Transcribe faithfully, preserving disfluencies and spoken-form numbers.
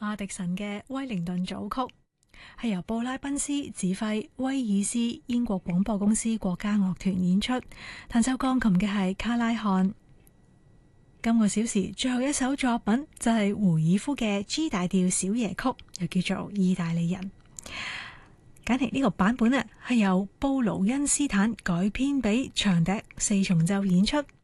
阿迪臣嘅威靈頓組曲，係由布拉賓斯指揮，威爾斯英國廣播公司國家樂團演出。彈奏鋼琴嘅係卡拉漢。今個小時最後一首作品就係胡爾夫嘅 G 大調小夜曲，又叫做意大利人。揀嚟呢個版本啊，係由布魯恩斯坦改編俾長笛四重奏演出。